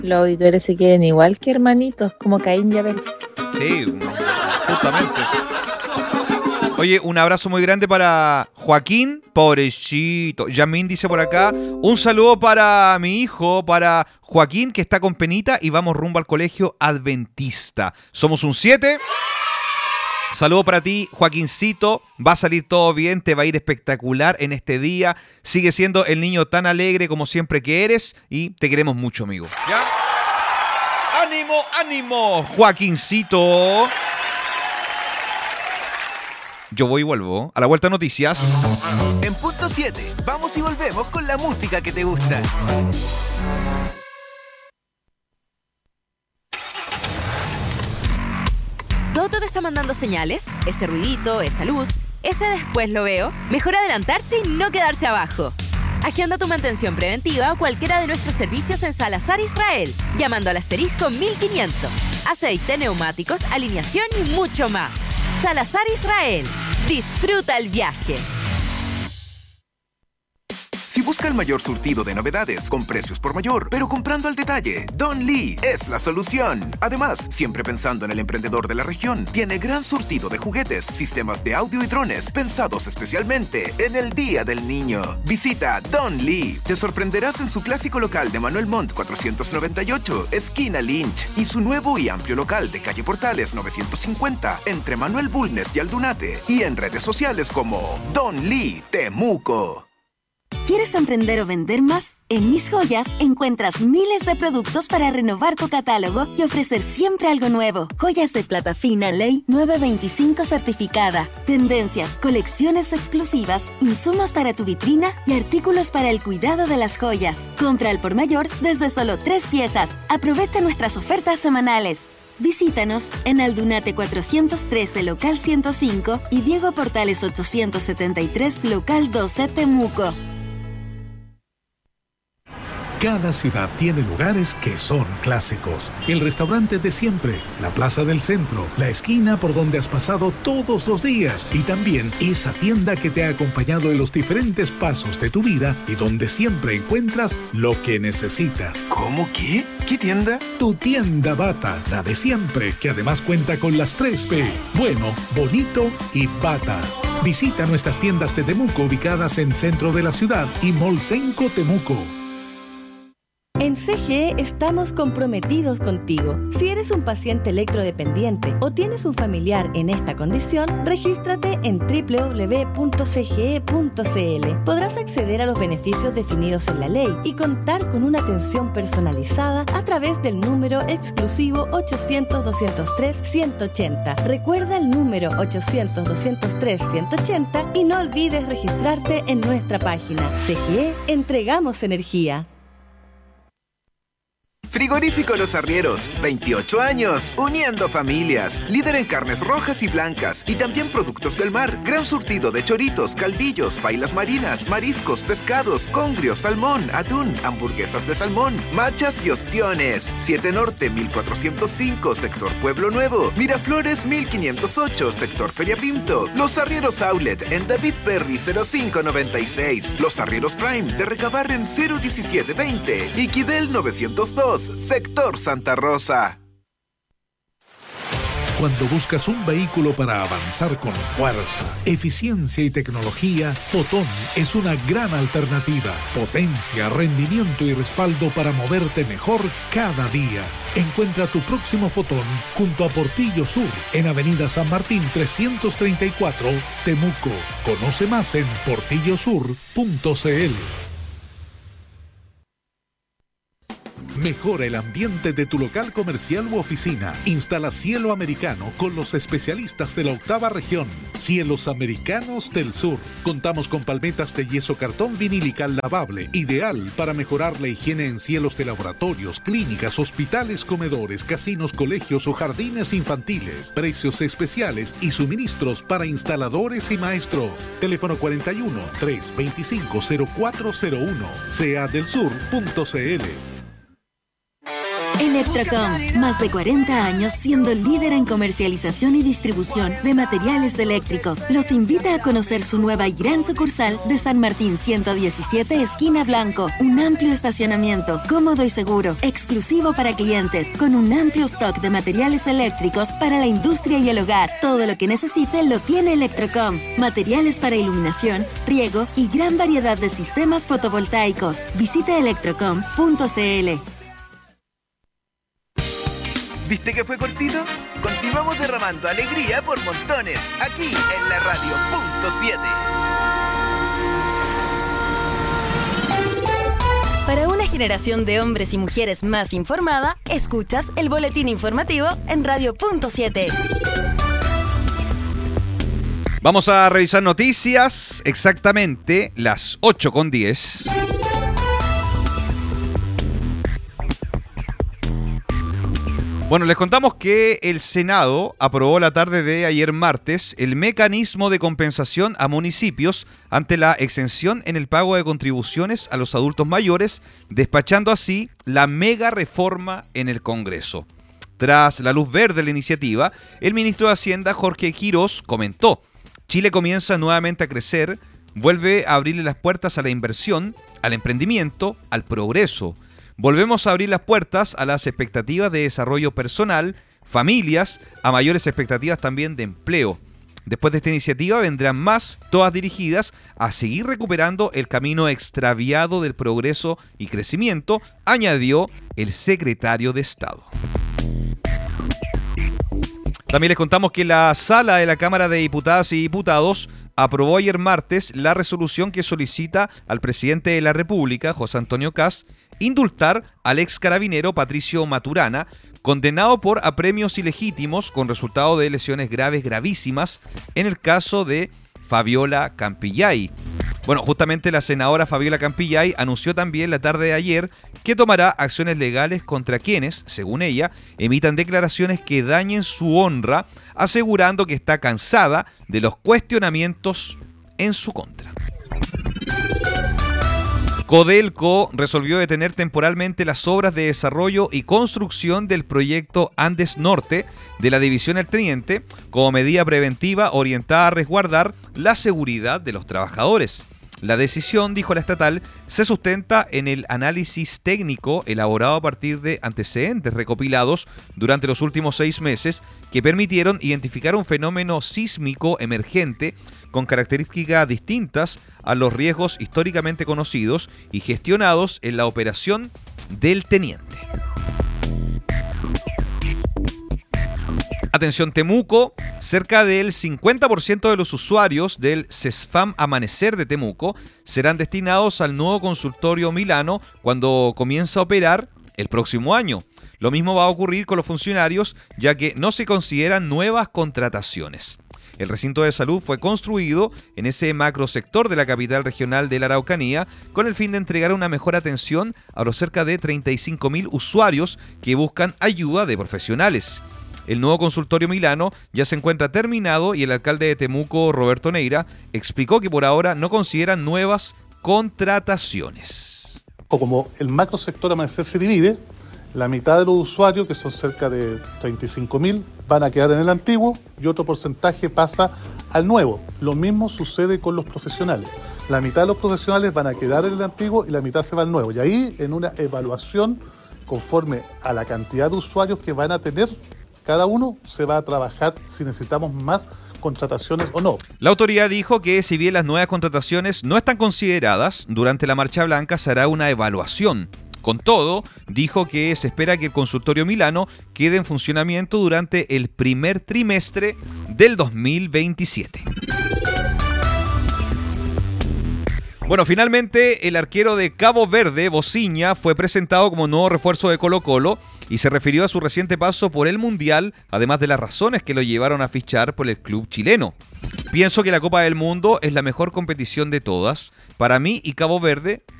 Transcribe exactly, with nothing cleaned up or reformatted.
Los auditores se quieren igual que hermanitos, como Caín y Abel. Sí, justamente. Oye, un abrazo muy grande para Joaquín, pobrecito. Yamin dice por acá, un saludo para mi hijo, para Joaquín, que está con penita y vamos rumbo al colegio adventista. Somos un siete. Saludo para ti, Joaquincito. Va a salir todo bien, te va a ir espectacular en este día. Sigue siendo el niño tan alegre como siempre que eres y te queremos mucho, amigo. ¿Ya? ¡Ánimo, ánimo, Joaquincito! Yo voy y vuelvo. A la vuelta noticias. En punto siete, vamos y volvemos con la música que te gusta. ¿Toto te está mandando señales? Ese ruidito, esa luz, ese después lo veo. Mejor adelantarse y no quedarse abajo. Agenda tu mantención preventiva a cualquiera de nuestros servicios en Salazar Israel, llamando al asterisco mil quinientos. Aceite, neumáticos, alineación y mucho más. Salazar Israel. Disfruta el viaje. Si busca el mayor surtido de novedades con precios por mayor, pero comprando al detalle, Don Lee es la solución. Además, siempre pensando en el emprendedor de la región, tiene gran surtido de juguetes, sistemas de audio y drones pensados especialmente en el Día del Niño. Visita Don Lee. Te sorprenderás en su clásico local de Manuel Montt cuatrocientos noventa y ocho, esquina Lynch, y su nuevo y amplio local de calle Portales novecientos cincuenta, entre Manuel Bulnes y Aldunate, y en redes sociales como Don Lee Temuco. ¿Quieres emprender o vender más? En Mis Joyas encuentras miles de productos para renovar tu catálogo y ofrecer siempre algo nuevo. Joyas de plata fina Ley nueve veinticinco certificada, tendencias, colecciones exclusivas, insumos para tu vitrina y artículos para el cuidado de las joyas. Compra al por mayor desde solo tres piezas. Aprovecha nuestras ofertas semanales. Visítanos en Aldunate cuatrocientos trece, local ciento cinco y Diego Portales ochocientos setenta y tres, local doce, Temuco. Cada ciudad tiene lugares que son clásicos. El restaurante de siempre, la plaza del centro, la esquina por donde has pasado todos los días y también esa tienda que te ha acompañado en los diferentes pasos de tu vida y donde siempre encuentras lo que necesitas. ¿Cómo qué? ¿Qué tienda? Tu tienda Bata, la de siempre, que además cuenta con las tres P. Bueno, bonito y Bata. Visita nuestras tiendas de Temuco ubicadas en centro de la ciudad y Molsenco Temuco. En C G E estamos comprometidos contigo. Si eres un paciente electrodependiente o tienes un familiar en esta condición, regístrate en doble u doble u doble u punto c g e punto c l. Podrás acceder a los beneficios definidos en la ley y contar con una atención personalizada a través del número exclusivo ochocientos, doscientos tres, ciento ochenta. Recuerda el número ochocientos, doscientos tres, ciento ochenta y no olvides registrarte en nuestra página. C G E, entregamos energía. Frigorífico Los Arrieros, veintiocho años, uniendo familias. Líder en carnes rojas y blancas y también productos del mar. Gran surtido de choritos, caldillos, pailas marinas, mariscos, pescados, congrio, salmón, atún, hamburguesas de salmón, machas y ostiones. siete Norte mil cuatrocientos cinco, sector Pueblo Nuevo. Miraflores mil quinientos ocho, sector Feria Pinto. Los Arrieros Outlet en David Perry cero cinco noventa y seis. Los Arrieros Prime de Recabarren cero diecisiete veinte. Y Quidel novecientos dos. Sector Santa Rosa. Cuando buscas un vehículo para avanzar con fuerza, eficiencia y tecnología, Fotón es una gran alternativa. Potencia, rendimiento y respaldo para moverte mejor cada día. Encuentra tu próximo Fotón junto a Portillo Sur, en Avenida San Martín trescientos treinta y cuatro, Temuco. Conoce más en portillo sur punto c l. Mejora el ambiente de tu local comercial u oficina. Instala cielo americano con los especialistas de la octava región. Cielos Americanos del Sur. Contamos con palmetas de yeso cartón vinílica lavable, ideal para mejorar la higiene en cielos de laboratorios, clínicas, hospitales, comedores, casinos, colegios o jardines infantiles. Precios especiales y suministros para instaladores y maestros. Teléfono cuarenta y uno, trescientos veinticinco, cero cuatro cero uno. sea del sur punto c l. Electrocom, más de cuarenta años siendo líder en comercialización y distribución de materiales eléctricos. Los invita a conocer su nueva y gran sucursal de San Martín ciento diecisiete, esquina Blanco. Un amplio estacionamiento, cómodo y seguro, exclusivo para clientes, con un amplio stock de materiales eléctricos para la industria y el hogar. Todo lo que necesite lo tiene Electrocom. Materiales para iluminación, riego y gran variedad de sistemas fotovoltaicos. Visite electrocom punto c l. ¿Viste que fue cortito? Continuamos derramando alegría por montones, aquí en la radio punto siete. Para una generación de hombres y mujeres más informada, escuchas el boletín informativo en radio punto siete. Vamos a revisar noticias, exactamente las ocho con diez. Bueno, les contamos que el Senado aprobó la tarde de ayer martes el mecanismo de compensación a municipios ante la exención en el pago de contribuciones a los adultos mayores, despachando así la mega reforma en el Congreso. Tras la luz verde de la iniciativa, el ministro de Hacienda, Jorge Quirós, comentó: Chile comienza nuevamente a crecer, vuelve a abrirle las puertas a la inversión, al emprendimiento, al progreso. Volvemos a abrir las puertas a las expectativas de desarrollo personal, familias, a mayores expectativas también de empleo. Después de esta iniciativa vendrán más, todas dirigidas a seguir recuperando el camino extraviado del progreso y crecimiento, añadió el secretario de Estado. También les contamos que la Sala de la Cámara de Diputadas y Diputados aprobó ayer martes la resolución que solicita al presidente de la República, José Antonio Kast, indultar al ex carabinero Patricio Maturana, condenado por apremios ilegítimos con resultado de lesiones graves gravísimas en el caso de Fabiola Campillay. Bueno, justamente la senadora Fabiola Campillay anunció también la tarde de ayer que tomará acciones legales contra quienes, según ella, emitan declaraciones que dañen su honra, asegurando que está cansada de los cuestionamientos en su contra. Codelco resolvió detener temporalmente las obras de desarrollo y construcción del proyecto Andes Norte de la División El Teniente como medida preventiva orientada a resguardar la seguridad de los trabajadores. La decisión, dijo la estatal, se sustenta en el análisis técnico elaborado a partir de antecedentes recopilados durante los últimos seis meses que permitieron identificar un fenómeno sísmico emergente con características distintas a los riesgos históricamente conocidos y gestionados en la operación del Teniente. Atención Temuco, cerca del cincuenta por ciento de los usuarios del CESFAM Amanecer de Temuco serán destinados al nuevo consultorio Milano cuando comienza a operar el próximo año. Lo mismo va a ocurrir con los funcionarios, ya que no se consideran nuevas contrataciones. El recinto de salud fue construido en ese macrosector de la capital regional de la Araucanía con el fin de entregar una mejor atención a los cerca de treinta y cinco mil usuarios que buscan ayuda de profesionales. El nuevo consultorio Milano ya se encuentra terminado y el alcalde de Temuco, Roberto Neira, explicó que por ahora no consideran nuevas contrataciones. Como el macrosector Amanecer se divide, la mitad de los usuarios, que son cerca de treinta y cinco mil, van a quedar en el antiguo y otro porcentaje pasa al nuevo. Lo mismo sucede con los profesionales. La mitad de los profesionales van a quedar en el antiguo y la mitad se va al nuevo. Y ahí, en una evaluación conforme a la cantidad de usuarios que van a tener cada uno, se va a trabajar si necesitamos más contrataciones o no. La autoridad dijo que si bien las nuevas contrataciones no están consideradas, durante la Marcha Blanca se hará una evaluación. Con todo, dijo que se espera que el consultorio Milano quede en funcionamiento durante el primer trimestre del dos mil veintisiete. Bueno, finalmente el arquero de Cabo Verde, Bociña, fue presentado como nuevo refuerzo de Colo-Colo y se refirió a su reciente paso por el Mundial, además de las razones que lo llevaron a fichar por el club chileno. Pienso que la Copa del Mundo es la mejor competición de todas. Para mí y Cabo Verde